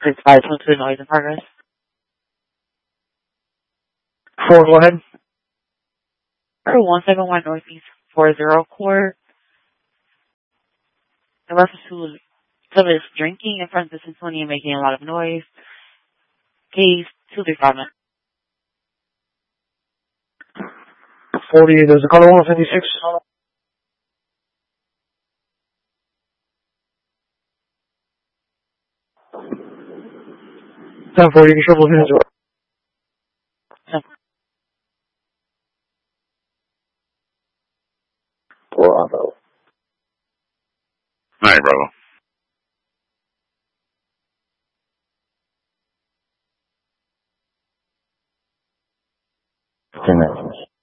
652 noise in progress. 4, go ahead. 171 Northeast 40 Court. The reference to somebody drinking in front of the Smithsonian making a lot of noise. Case 235. 48, there's a color 156. 10-4, you can show both hands. 10-4. Bravo. All right, Bravo.